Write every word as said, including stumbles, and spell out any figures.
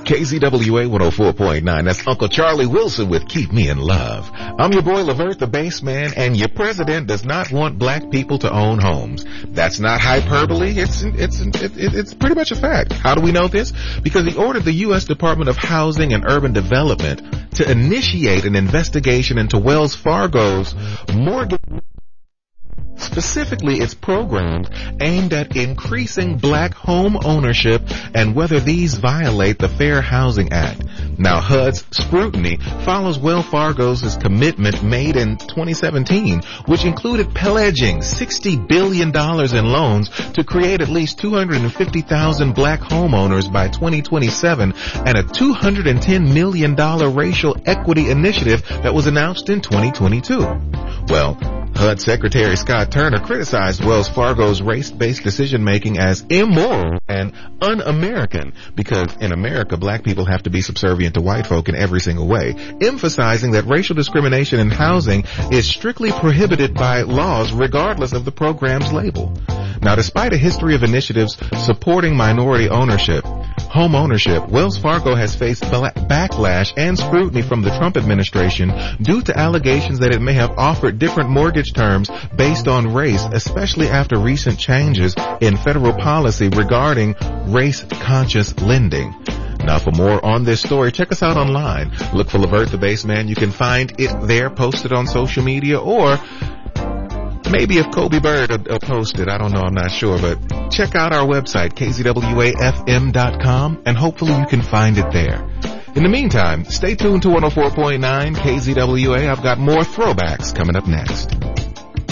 K Z W A one oh four point nine. That's Uncle Charlie Wilson with Keep Me in Love. I'm your boy Levert, the bass man, and your president does not want black people to own homes. That's not hyperbole. It's it's it's it's pretty much a fact. How do we know this? Because he ordered the U S Department of Housing and Urban Development to initiate an investigation into Wells Fargo's mortgage. Specifically, its programs aimed at increasing black home ownership and whether these violate the Fair Housing Act. Now, H U D's scrutiny follows Wells Fargo's commitment made in twenty seventeen, which included pledging sixty billion dollars in loans to create at least two hundred fifty thousand black homeowners by twenty twenty-seven and a two hundred ten million dollars racial equity initiative that was announced in twenty twenty-two. Well, H U D Secretary Scott Turner criticized Wells Fargo's race-based decision-making as immoral and un-American because in America, black people have to be subservient to white folk in every single way, emphasizing that racial discrimination in housing is strictly prohibited by laws regardless of the program's label. Now, despite a history of initiatives supporting minority ownership, home ownership, Wells Fargo has faced backlash and scrutiny from the Trump administration due to allegations that it may have offered different mortgage terms based on race, especially after recent changes in federal policy regarding race-conscious lending. Now, for more on this story, check us out online. Look for Levert the Bass Man. You can find it there posted on social media, or maybe if Kobe Bird will, will post it. I don't know. I'm not sure. But check out our website, K Z W A F M dot com, and hopefully you can find it there. In the meantime, stay tuned to one oh four point nine K Z W A. I've got more throwbacks coming up next.